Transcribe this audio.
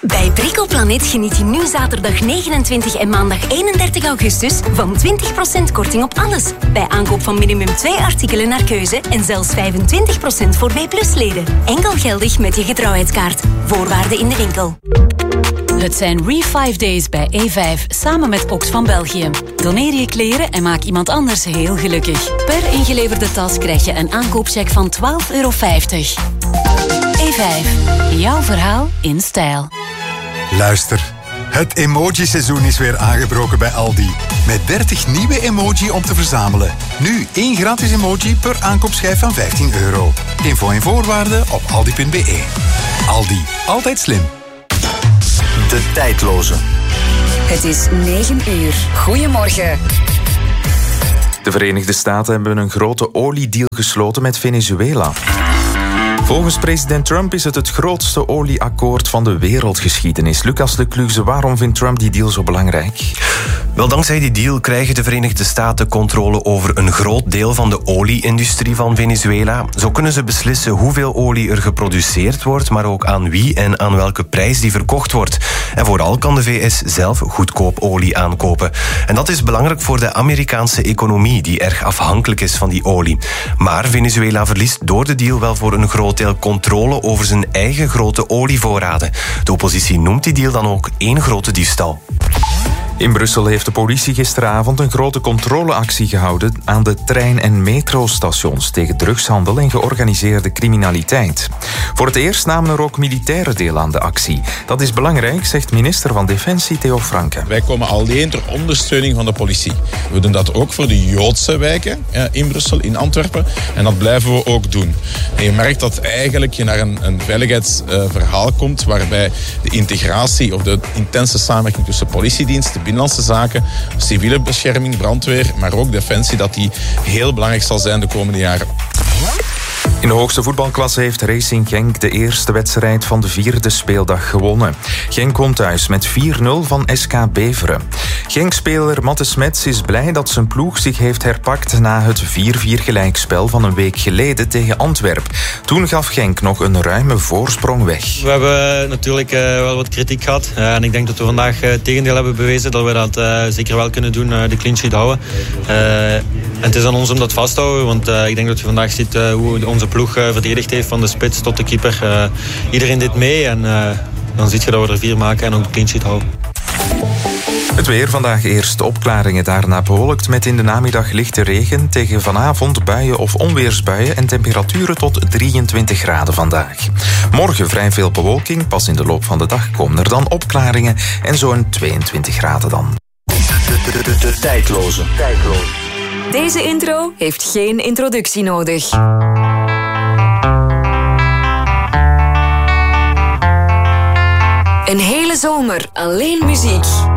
Bij Bricoplanet geniet je nu zaterdag 29 en maandag 31 augustus van 20% korting op alles. Bij aankoop van minimum 2 artikelen naar keuze en zelfs 25% voor B+-leden. Enkel geldig met je getrouwheidskaart. Voorwaarden in de winkel. Het zijn Re5 Days bij E5, samen met Oxfam België. Doneer je kleren en maak iemand anders heel gelukkig. Per ingeleverde tas krijg je een aankoopcheck van €12,50. E5, jouw verhaal in stijl. Luister, het emoji-seizoen is weer aangebroken bij Aldi. Met 30 nieuwe emoji om te verzamelen. Nu 1 gratis emoji per aankoopschijf van €15. Info en voorwaarden op aldi.be. Aldi, altijd slim. De tijdloze. Het is 9 uur. Goedemorgen. De Verenigde Staten hebben een grote oliedeal gesloten met Venezuela. Volgens president Trump is het grootste olieakkoord van de wereldgeschiedenis. Lucas de Cluze, waarom vindt Trump die deal zo belangrijk? Wel, dankzij die deal krijgen de Verenigde Staten controle over een groot deel van de olieindustrie van Venezuela. Zo kunnen ze beslissen hoeveel olie er geproduceerd wordt, maar ook aan wie en aan welke prijs die verkocht wordt. En vooral kan de VS zelf goedkoop olie aankopen. En dat is belangrijk voor de Amerikaanse economie, die erg afhankelijk is van die olie. Maar Venezuela verliest door de deal wel voor een groot deel controle over zijn eigen grote olievoorraden. De oppositie noemt die deal dan ook één grote diefstal. In Brussel heeft de politie gisteravond een grote controleactie gehouden aan de trein- en metrostations tegen drugshandel en georganiseerde criminaliteit. Voor het eerst namen er ook militairen deel aan de actie. Dat is belangrijk, zegt minister van Defensie Theo Franke. Wij komen alleen ter ondersteuning van de politie. We doen dat ook voor de Joodse wijken in Brussel, in Antwerpen. En dat blijven we ook doen. En je merkt dat eigenlijk je naar een veiligheidsverhaal komt waarbij de integratie of de intense samenwerking tussen politiediensten, Binnenlandse Zaken, civiele bescherming, brandweer, maar ook defensie, dat die heel belangrijk zal zijn de komende jaren. In de hoogste voetbalklasse heeft Racing Genk de eerste wedstrijd van de 4e speeldag gewonnen. Genk won thuis met 4-0 van SK Beveren. Genk-speler Matte Smets is blij dat zijn ploeg zich heeft herpakt na het 4-4 gelijkspel van een week geleden tegen Antwerpen. Toen gaf Genk nog een ruime voorsprong weg. We hebben natuurlijk wel wat kritiek gehad. En ik denk dat we vandaag het tegendeel hebben bewezen dat we dat zeker wel kunnen doen, de clean sheet houden. En het is aan ons om dat vast te houden, want ik denk dat je vandaag ziet hoe onze ploeg verdedigd heeft, van de spits tot de keeper. Iedereen deed mee en dan zie je dat we er 4 maken en ook de clean sheet houden. Het weer, vandaag eerst opklaringen, daarna bewolkt met in de namiddag lichte regen. Tegen vanavond buien of onweersbuien en temperaturen tot 23 graden vandaag. Morgen vrij veel bewolking, pas in de loop van de dag komen er dan opklaringen en zo'n 22 graden dan. De tijdloze. Deze intro heeft geen introductie nodig. Een hele zomer alleen muziek.